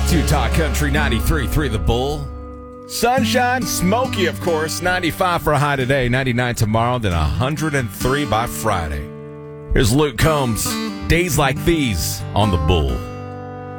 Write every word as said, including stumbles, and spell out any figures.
to Talk Country ninety-three point three The Bull. Sunshine, smoky, of course. ninety-five for a high today, ninety-nine tomorrow, then one hundred three by Friday. Here's Luke Combs. Days like these on The Bull.